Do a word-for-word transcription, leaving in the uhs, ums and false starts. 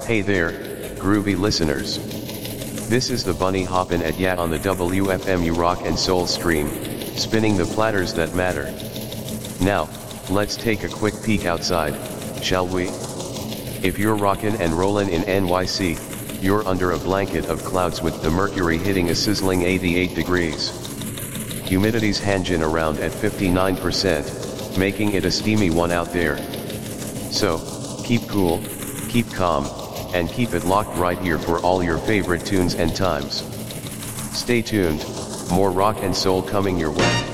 Hey there, groovy listeners. This is the Bunny hoppin' at ya on the W F M U Rock and Soul stream, spinning the platters that matter. Now, let's take a quick peek outside, shall we? If you're rockin' and rollin' in N Y C, you're under a blanket of clouds with the mercury hitting a sizzling eighty-eight degrees. Humidity's hangin' around at fifty-nine percent, making it a steamy one out there. So, keep cool, keep calm, and keep it locked right here for all your favorite tunes and times. Stay tuned, more rock and soul coming your way.